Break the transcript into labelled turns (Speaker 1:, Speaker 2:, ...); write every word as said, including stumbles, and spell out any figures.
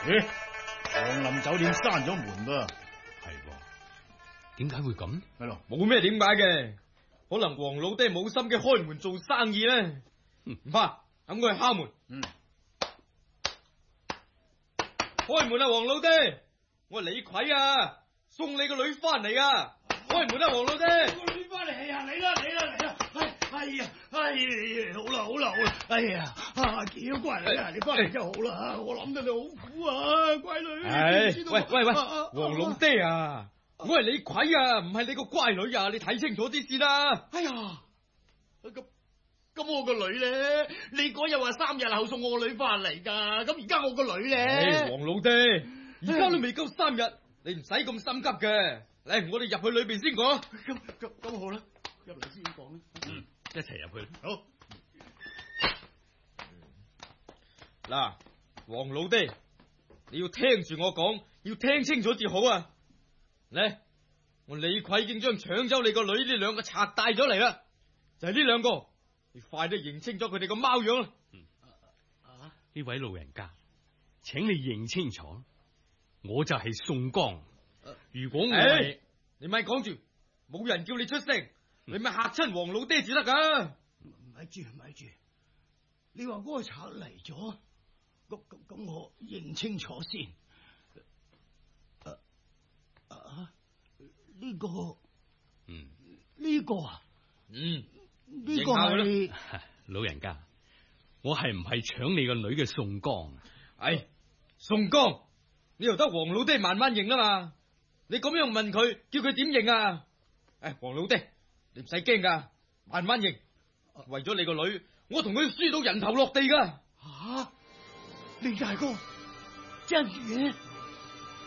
Speaker 1: 咦，皇林酒店閂咗門噃。
Speaker 2: 係喎，點解會咁？
Speaker 1: 係咯，
Speaker 3: 冇咩點解嘅，可能黃老爹冇心機開門做生意咧。唔怕，等佢去敲門。
Speaker 1: 嗯，
Speaker 3: 開門啊，黃老爹！我係李逵啊，送你個女翻嚟啊！開門啊，黃老爹！
Speaker 1: 個女翻嚟啊！嚟啦嚟啦嚟啦！哎哎呀，哎，好啦好啦好啦！哎呀，啊，幾好乖女啊！你翻嚟真係好啦，我諗到你好苦啊，乖女。
Speaker 3: 唉，
Speaker 1: 知道
Speaker 3: 喂喂喂，
Speaker 1: 啊啊
Speaker 3: 黃老爹啊，我係李逵啊，唔係你個乖女啊！你睇清楚啲先啦。
Speaker 1: 哎呀，咁咁我個女咧，你嗰日話三日後送我個女翻嚟噶，咁而家我個女咧，
Speaker 3: 唉，黃老爹，而家都未夠三日，你唔使咁心急嘅。嚟，我哋入去裏邊先講。
Speaker 1: 咁咁咁好啦，入嚟先講啦。
Speaker 2: 嗯，一齊入去。
Speaker 1: 好。
Speaker 3: 嗱，黃老爹，你要聽住我講，要聽清楚至好啊！嚟，我李逵已經將搶走你個女呢兩個賊帶咗嚟啦，就係呢兩個，你快啲認清楚佢哋個貓樣啦！
Speaker 2: 嗯，啊，呢位老人家，請你認清楚，我就係宋江。如果我係，
Speaker 3: 你咪講住，冇人叫你出聲，你咪嚇親黃老爹至得噶。
Speaker 1: 咪住咪住，你話嗰個賊嚟咗，咁咁咁我認清楚先。啊啊，呢個，
Speaker 2: 嗯，
Speaker 1: 呢個啊，
Speaker 3: 嗯，
Speaker 1: 呢個係
Speaker 2: 老人家，我係唔係搶你個女嘅宋江？
Speaker 3: 唉，宋江，你又得黃老爹慢慢認啦嘛。你咁樣問佢，叫佢點認啊？誒，黃老爹，你唔使驚噶，慢慢認。為咗你個女，我同佢輸到人頭落地噶。
Speaker 1: 吓，李大哥，真嘅？